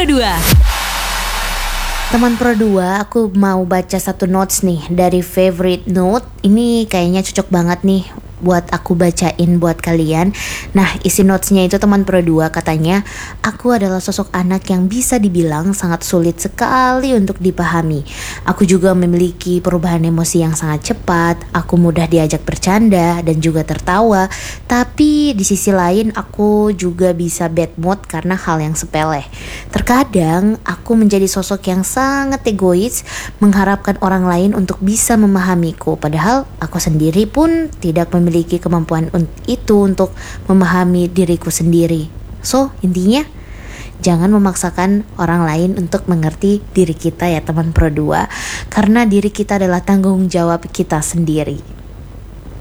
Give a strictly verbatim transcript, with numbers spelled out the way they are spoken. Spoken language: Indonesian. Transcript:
dua. Teman Pro dua, aku mau baca satu notes nih dari favorite note. Ini kayaknya cocok banget nih buat aku bacain buat kalian. Nah, isi notesnya itu teman Pro dua katanya, aku adalah sosok anak yang bisa dibilang sangat sulit sekali untuk dipahami. Aku juga memiliki perubahan emosi yang sangat cepat. Aku mudah diajak bercanda dan juga tertawa. Tapi di sisi lain aku juga bisa bad mood karena hal yang sepele. Terkadang aku menjadi sosok yang sangat egois, mengharapkan orang lain untuk bisa memahamiku, padahal aku sendiri pun tidak memiliki memiliki kemampuan itu untuk memahami diriku sendiri. So, intinya jangan memaksakan orang lain untuk mengerti diri kita ya teman Pro dua, karena diri kita adalah tanggung jawab kita sendiri.